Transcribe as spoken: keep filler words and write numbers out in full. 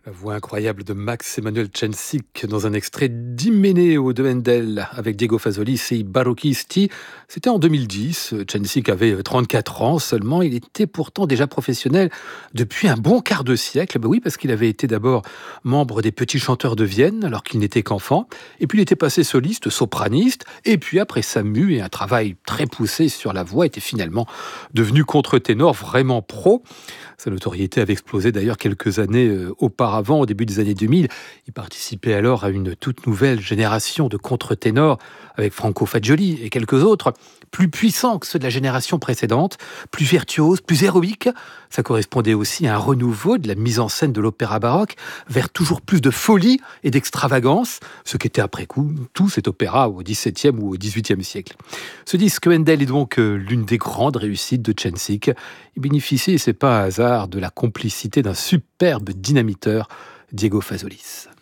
La voix incroyable de Max Emanuel Cencic dans un extrait d'Iménéo de Handel avec Diego Fazolis et Barocchisti. C'était en deux mille dix. Cencic avait trente-quatre ans seulement. Il était pourtant déjà professionnel depuis un bon quart de siècle. Ben oui, parce qu'il avait été d'abord membre des Petits Chanteurs de Vienne alors qu'il n'était qu'enfant. Et puis il était passé soliste, sopraniste. Et puis après sa mue et un travail très poussé sur la voix, était finalement devenu contre-ténor vraiment pro. Sa notoriété avait explosé d'ailleurs quelques années euh, auparavant, au début des années deux mille. Il participait alors à une toute nouvelle génération de contre-ténors avec Franco Fagioli et quelques autres, plus puissants que ceux de la génération précédente, plus virtuoses, plus héroïques. Ça correspondait aussi à un renouveau de la mise en scène de l'opéra baroque vers toujours plus de folie et d'extravagance, ce qu'était après coup tout cet opéra au dix-septième ou au dix-huitième siècle. Ce disque Handel est donc euh, l'une des grandes réussites de Cencic. Il bénéficie, et c'est pas un hasard, de la complicité d'un superbe dynamiteur, Diego Fazolis.